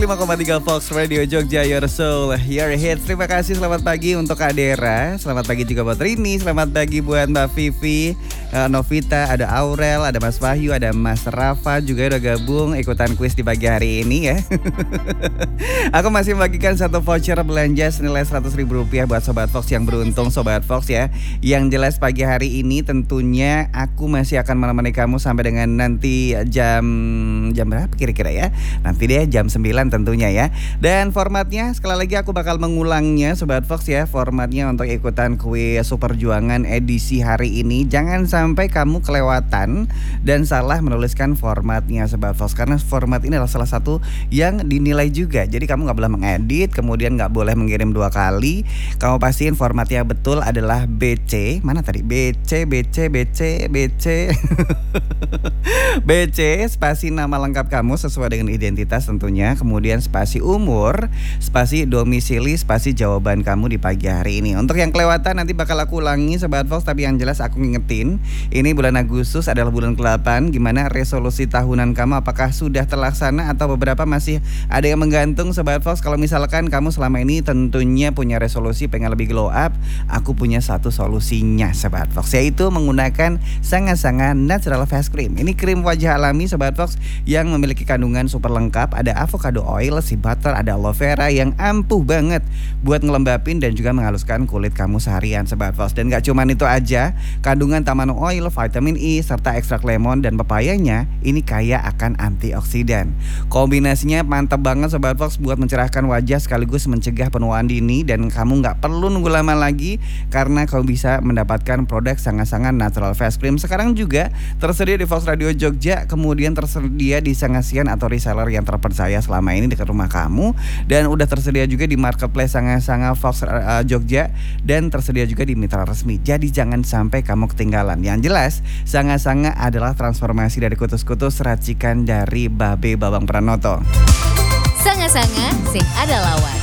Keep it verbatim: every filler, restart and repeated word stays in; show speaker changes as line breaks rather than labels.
lima koma tiga Fox Radio Jogja, Your Soul, Your Hits. Terima kasih, selamat pagi untuk Kak Dera. Selamat pagi juga buat Rini. Selamat pagi buat Mbak Vivi, uh, Novita, ada Aurel, ada Mas Wahyu, ada Mas Rafa juga udah gabung ikutan kuis di pagi hari ini ya. Aku masih membagikan satu voucher belanja senilai seratus ribu rupiah buat Sobat Fox yang beruntung, Sobat Fox ya. Yang jelas pagi hari ini tentunya aku masih akan menemani kamu sampai dengan nanti jam jam berapa kira-kira ya. Nanti deh jam sembilan tentunya ya. Dan formatnya sekali lagi aku bakal mengulangnya Sobat Fox ya. Formatnya untuk ikutan kuis Super Juangan edisi hari ini. Jangan sampai kamu kelewatan dan salah menuliskan formatnya Sobat Fox, karena format ini adalah salah satu yang dinilai juga. Jadi kamu gak boleh mengedit, kemudian gak boleh mengirim dua kali. Kamu pastiin formatnya betul adalah B C. Mana tadi? B C, B C, B C, B C B C spasi nama lengkap kamu sesuai dengan identitas tentunya, kemudian spasi umur, spasi domisili, spasi jawaban kamu di pagi hari ini. Untuk yang kelewatan nanti bakal aku ulangi Sobat Fox, tapi yang jelas aku ngingetin, ini bulan Agustus adalah bulan ke delapan. Gimana resolusi tahunan kamu, apakah sudah terlaksana atau beberapa masih ada yang menggantung Sobat Fox? Kalau misalkan kamu selama ini tentunya punya resolusi pengen lebih glow up, aku punya satu solusinya Sobat Fox, yaitu menggunakan sangat-sangat natural face cream. Ini krim wajah alami Sobat Fox yang memiliki kandungan super lengkap. Ada avocado oil, sea butter, ada aloe vera yang ampuh banget buat ngelembapin dan juga menghaluskan kulit kamu seharian Sobat Fox. Dan gak cuman itu aja, kandungan tamano oil, vitamin E, serta ekstrak lemon dan pepayanya ini kaya akan antioksidan. Kombinasinya mantap banget Sobat Fox buat mencerahkan wajah sekaligus mencegah penuaan dini. Dan kamu gak perlu nunggu lama lagi karena kamu bisa mendapatkan produk sangat-sangat natural face cream. Sekarang juga tersedia di Fox Radio Jogja, kemudian tersedia di Sangasian atau reseller yang terpercaya selama ini dekat rumah kamu, dan udah tersedia juga di marketplace Sanga-Sanga Fox uh, Jogja, dan tersedia juga di mitra resmi. Jadi jangan sampai kamu ketinggalan. Yang jelas Sanga-Sanga adalah transformasi dari kutus-kutus racikan dari Babe Babang Pranoto.
Sanga-Sanga sing ada lawan.